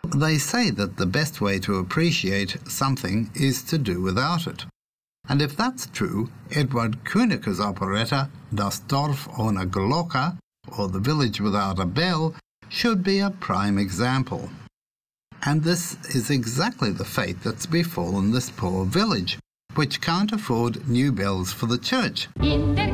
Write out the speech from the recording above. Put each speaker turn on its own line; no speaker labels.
They say that the best way to appreciate something is to do without it. And if that's true, Edward Kuneke's operetta Das Dorf ohne Glocke, or The Village Without a Bell, should be a prime example. And this is exactly the fate that's befallen this poor village, which can't afford new bells for the church.
In den